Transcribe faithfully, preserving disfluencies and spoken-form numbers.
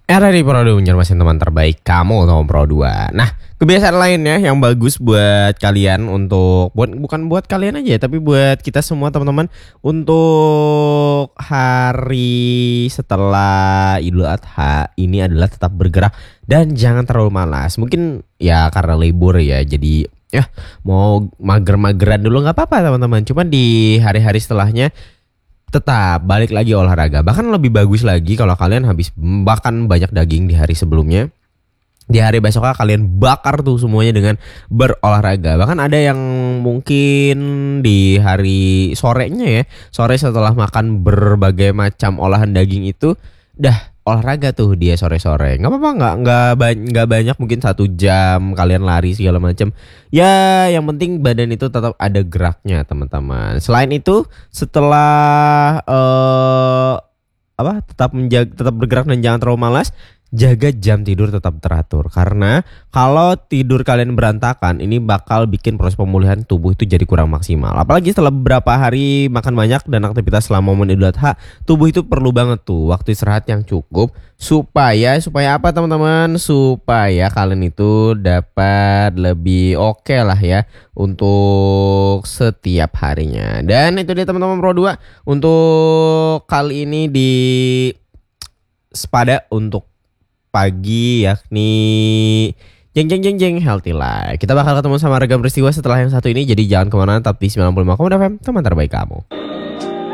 Era di Pro dua menyermasin teman terbaik kamu sama Pro dua. Nah, kebiasaan lainnya yang bagus buat kalian untuk buat bukan buat kalian aja tapi buat kita semua teman-teman untuk hari setelah Idul Adha ini adalah tetap bergerak dan jangan terlalu malas. Mungkin ya karena libur ya jadi ya mau mager-mageran dulu nggak apa-apa teman-teman. Cuman di hari-hari setelahnya tetap balik lagi olahraga. Bahkan lebih bagus lagi kalau kalian habis makan banyak daging di hari sebelumnya. Di hari besoknya kalian bakar tuh semuanya dengan berolahraga. Bahkan ada yang mungkin di hari sorenya ya, sore setelah makan berbagai macam olahan daging itu dah olahraga tuh dia sore-sore. Nggak apa-apa, nggak nggak ba- nggak banyak, mungkin satu jam kalian lari segala macam. Ya yang penting badan itu tetap ada geraknya teman-teman. Selain itu setelah eh apa tetap menjaga tetap bergerak dan jangan terlalu malas. Jaga jam tidur tetap teratur karena kalau tidur kalian berantakan ini bakal bikin proses pemulihan tubuh itu jadi kurang maksimal. Apalagi setelah beberapa hari makan banyak dan aktivitas selama momen Idul Adha, tubuh itu perlu banget tuh waktu istirahat yang cukup supaya supaya apa teman-teman? Supaya kalian itu dapat lebih oke okay lah ya untuk setiap harinya. Dan itu dia teman-teman Pro dua untuk kali ini di Spada untuk pagi yakni jeng jeng jeng jeng healthy life. Kita bakal ketemu sama ragam peristiwa setelah yang satu ini, jadi jangan kemana-mana, tapi sembilan puluh lima koma dua F M teman terbaik kamu.